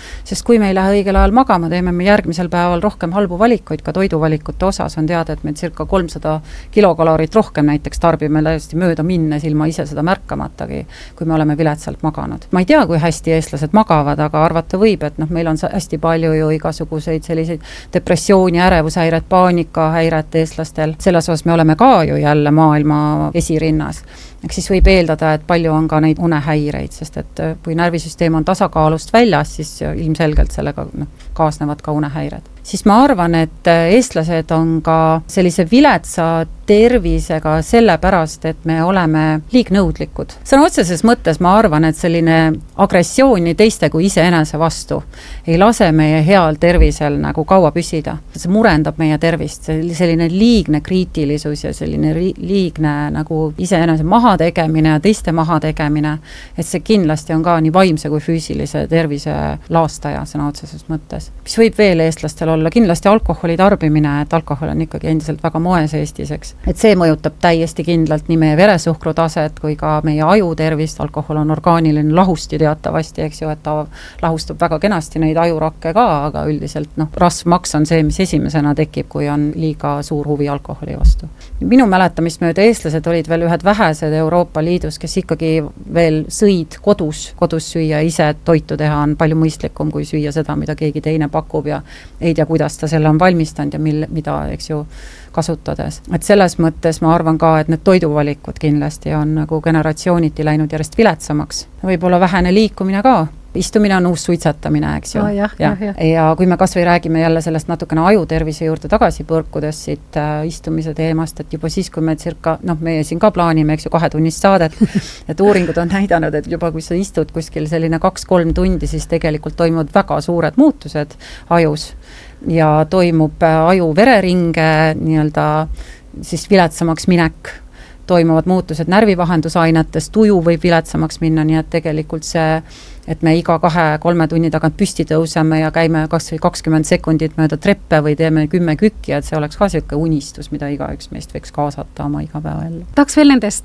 Sest kui me ei lähe õigel ajal magama, teeme me järgmisel päeval rohkem halbu valikuid, ka toiduvalikute osas on teada, et me circa 300 kilokalorit rohkem näiteks tarbime täiesti mööda minnes ilma ise seda märkamatagi, kui me oleme viletsalt maganud. Ma ei tea, kui hästi eestlased magavad, aga arvata võib, et meil on hästi palju ju igasuguseid selliseid depressiooni, ärevushäiret, paanikahäiret eestlastel. Selles osas me oleme ka ju jälle maailma esirinnas. Eks siis võib eeldada, et palju on ka neid unehäireid, sest et kui närvisüsteem on tasakaalust väljas, siis ilmselgelt sellega kaasnevad ka unehäired. Siis ma arvan, et eestlased on ka sellise viletsa tervisega sellepärast, et me oleme liignõudlikud. Sõna otseses mõttes ma arvan, et selline agressiooni teiste kui iseenese vastu ei lase meie heal tervisel nagu kaua püsida. See murendab meie tervist, selline liigne kriitilisus ja selline liigne nagu iseenese mahategemine ja teiste mahategemine, et see kindlasti on ka nii vaimse kui füüsilise tervise laastaja sõna otseses mõttes. Mis võib veel eestlastel olla? Kindlasti alkoholi tarbimine, et alkohol on ikkagi endiselt väga moes Eestis, eks. Et see mõjutab täiesti kindlalt nii meie veresuhkru taset kui ka meie aju tervist. Alkohol on orgaaniline lahusti teatavasti, eks ju, et ta lahustab väga kenasti neid ajurakke ka, aga üldiselt rasvmaks on see, mis esimesena tekib, kui on liiga suur huvi alkoholi vastu. Minu mäletamist mööda eestlased olid veel ühed vähesed Euroopa Liidus, kes ikkagi veel sõid kodus süüa, ise toitu teha on palju mõistlikum kui süüa seda, mida keegi teine pakub ja ei tea, kuidas ta selle on valmistanud ja mida, eks ju, kasutades. Et selles mõttes ma arvan ka, et need toiduvalikud kindlasti on nagu generatsiooniti läinud järjest viletsamaks. Võib-olla vähene liikumine ka. Istumine on uus suitsetamine, eks ju. Ja kui me kas või räägime jälle sellest natukene ajutervise juurde tagasi põrkudes siit istumise teemast, et juba siis, kui me meie siin ka plaanime, eks ju, 2 tunnist saadet, et uuringud on näidanud, et juba kui sa istud kuskil selline 2-3 tundi, siis tegelikult toimuvad väga suured muutused ajus ja toimub aju vereringe nii-öelda siis viletsamaks minek, toimuvad muutused närvivahendusainetes, tuju võib viletsamaks minna, nii et tegelikult see, et me iga 2-3 tunni tagant püsti tõuseme ja käime kas või 20 sekundit mööda treppe või teeme 10 kükki, et see oleks ka selline unistus, mida igaüks meist võiks kaasata oma igapäevaellu. Tahaks veel nendest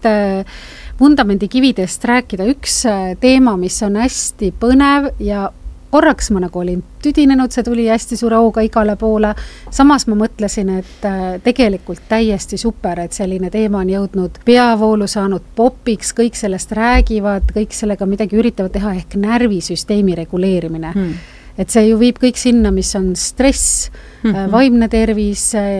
vundamendikividest rääkida. Üks teema, mis on hästi põnev ja korraks ma nagu olin tüdinenud, see tuli hästi suure hooga igale poole. Samas ma mõtlesin, et tegelikult täiesti super, et selline teema on jõudnud peavoolu saanud popiks, kõik sellest räägivad, kõik sellega midagi üritavad teha ehk närvisüsteemi reguleerimine. Et see ju viib kõik sinna, mis on stress, vaimne tervis,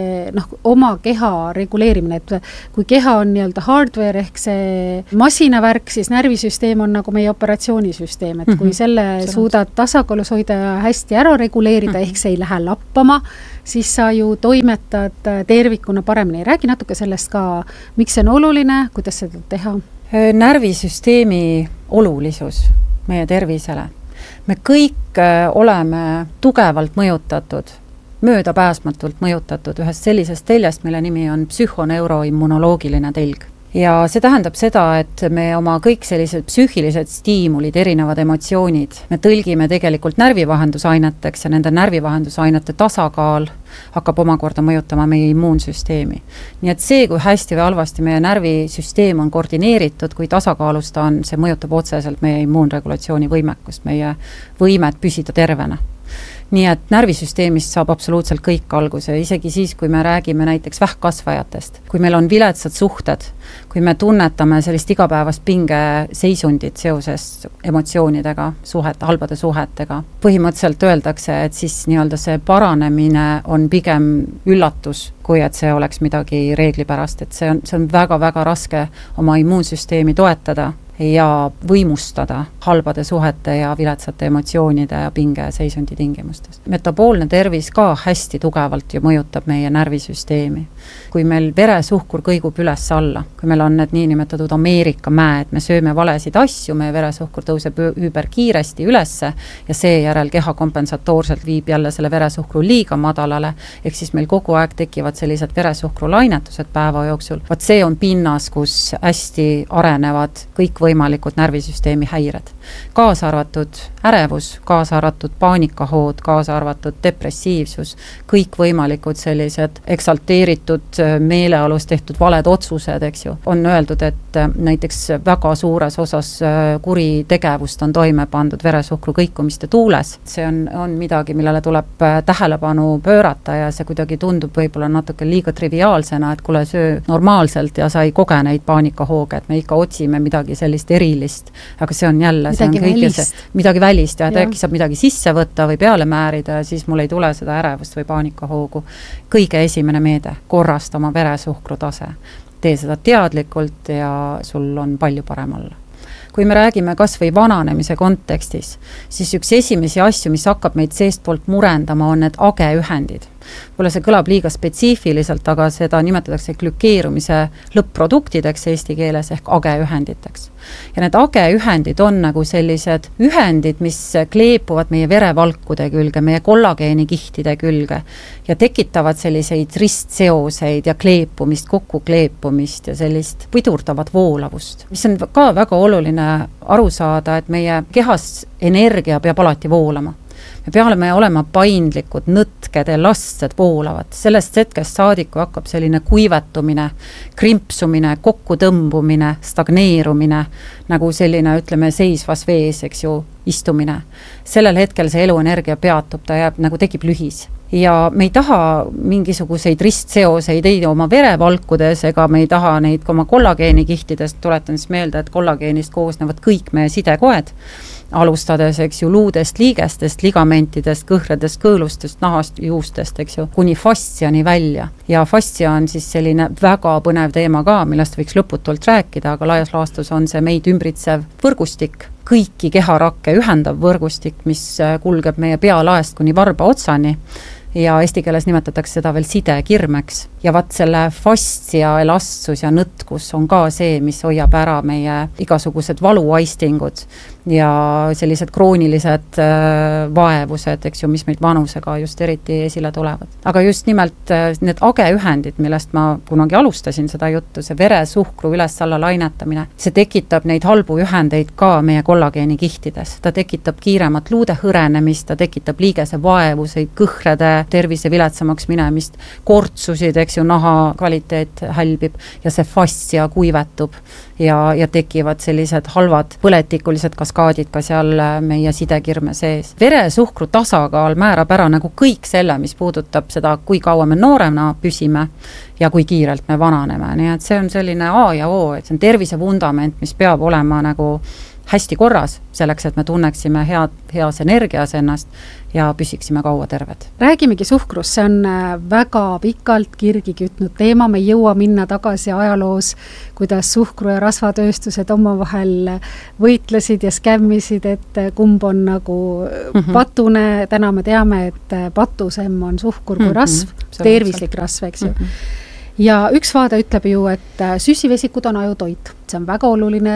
oma keha reguleerimine, et kui keha on nii-öelda hardware ehk see masinavärk, siis närvisüsteem on nagu meie operatsioonisüsteem, et kui selle suudad tasakaalus hoida ja hästi ära reguleerida, ehk see ei lähe lappama, siis sa ju toimetad tervikuna paremini. Räägi natuke sellest ka, miks see on oluline, kuidas seda teha? Närvisüsteemi olulisus meie tervisele. Me kõik oleme tugevalt mõjutatud, möödapääsmatult mõjutatud ühest sellisest teljest, mille nimi on psühhoneuroimmunoloogiline telg. Ja see tähendab seda, et me oma kõik sellised psüühilised stiimulid, erinevad emotsioonid, me tõlgime tegelikult närvivahendusaineteks ja nende närvivahendusainete tasakaal hakkab omakorda mõjutama meie immuunsüsteemi. Nii et see, kui hästi või halvasti meie närvisüsteem on koordineeritud, kui tasakaalus ta on, see mõjutab otseselt meie immuunregulatsiooni võimekust, meie võimet püsida tervena. Nii et närvisüsteemist saab absoluutselt kõik alguse, isegi siis, kui me räägime näiteks vähkkasvajatest. Kui meil on viletsad suhted, kui me tunnetame sellist igapäevast pingeseisundit seoses emotsioonidega, halbade suhetega. Põhimõtteliselt öeldakse, et siis nii-öelda see paranemine on pigem üllatus, kui et see oleks midagi reeglipärast, et see on väga-väga raske oma immuunsüsteemi toetada ja võimustada halbade suhete ja viletsate emotsioonide ja pingeseisundi tingimustes. Metaboolne tervis ka hästi tugevalt ju mõjutab meie närvisüsteemi. Kui meil veresuhkur kõigub üles alla, kui meil on need niinimetatud Ameerika mäed, me sööme valesid asju, meie veresuhkur tõuseb üüberkiiresti ülesse ja seejärel keha kompensatoorselt viib jälle selle veresuhkru liiga madalale, ehk siis meil kogu aeg tekivad sellised veresuhkru lainetused päeva jooksul. Vaat see on pinnas, kus hästi arenevad kõik võimalikud närvisüsteemi häired. kaasa arvatud ärevus, kaasa arvatud paanikahood, kaasa arvatud depressiivsus, kõikvõimalikud sellised eksalteeritud meeleolus tehtud valed otsused, eks ju. On öeldud, et näiteks väga suures osas kuritegevust on toime pandud veresuhkru kõikumiste tuules. See on midagi, millele tuleb tähelepanu pöörata ja see kuidagi tundub võib-olla natuke liiga triviaalsena, et kuule, söö normaalselt ja sa ei koge neid paanikahooge, et me ikka otsime midagi sellist erilist, aga see on jälle midagi välist ja äkki saab midagi sisse võtta või peale määrida ja siis mul ei tule seda ärevust või paanikahoogu. Kõige esimene meede, korrasta oma veresuhkru tase. Tee seda teadlikult ja sul on palju parem olla. Kui me räägime kas või vananemise kontekstis, siis üks esimesi asju, mis hakkab meid seest poolt murendama, on need ageühendid. Võib-olla see kõlab liiga spetsiifiliselt, aga seda nimetatakse glükeerumise lõpp-produktideks eesti keeles ehk ageühenditeks. Ja need ageühendid on nagu sellised ühendid, mis kleepuvad meie verevalkude külge, meie kollageenkihtide külge ja tekitavad selliseid ristseoseid ja kleepumist, kokkukleepumist ja sellist pidurdavat voolavust. Mis on ka väga oluline aru saada, et meie kehas energia peab alati voolama. Me peame olema paindlikud, nõtked, elastsed, voolavad. Sellest hetkest saadiku hakkab selline kuivetumine, krimpsumine, kokkutõmbumine, stagneerumine, nagu selline, ütleme, seisvas vees, eks ju, istumine. Sellel hetkel see eluenergia peatub, ta jääb nagu tekib lühis. Ja me ei taha mingisuguseid ristseoseid ei oma verevalkudes ega me ei taha neid oma kollageenkihtidest, tuletan siis meelde, et kollageenist koosnevad kõik meie sidekoed, alustades, eks ju, luudest, liigestest, ligamentidest, kõhredest, kõõlustest, nahast, juustest, eks ju, kuni fastsiani välja. Ja fassia on siis selline väga põnev teema ka, millest võiks lõputult rääkida, aga laias laastus on see meid ümbritsev võrgustik, kõiki keharakke ühendav võrgustik, mis kulgeb meie pealaest kuni varba otsani ja eesti keeles nimetatakse seda veel sidekirmeks. Ja vaat selle fassia, elastsus ja nõtkus on ka see, mis hoiab ära meie igasugused valuaistingud ja sellised kroonilised vaevused, eks ju, mis meid vanusega just eriti esile tulevad. Aga just nimelt need ageühendid, millest ma kunagi alustasin seda juttu, see veresuhkru üles-alla lainetamine, see tekitab neid halbu ühendeid ka meie kollageenikihtides. Ta tekitab kiiremat luude hõrenemist, ta tekitab liigese vaevuseid, kõhrede tervise viletsamaks minemist, kortsusid, eks ju, naha kvaliteet hälbib ja see fassia kuivetub ja tekivad sellised halvad põletikulised kaskaadid ka seal meie sidekirme sees. Veresuhkru tasakaal määrab ära nagu kõik selle, mis puudutab seda, kui kaua me noorena püsime ja kui kiirelt me vananeme. Nii et see on selline A ja O, et see on tervise vundament, mis peab olema nagu hästi korras, selleks, et me tunneksime heas energias ennast ja püsiksime kaua terved. Räägimegi suhkrust, see on väga pikalt kirgi kütnud teema, me ei jõua minna tagasi ajaloos, kuidas suhkru- ja rasvatööstused omavahel võitlesid ja skämmisid, et kumb on nagu patune, täna me teame, et patusem on suhkur kui rasv, tervislik rasv, eks ju. Ja üks vaade ütleb ju, et süsivesikud on ajutoit, see on väga oluline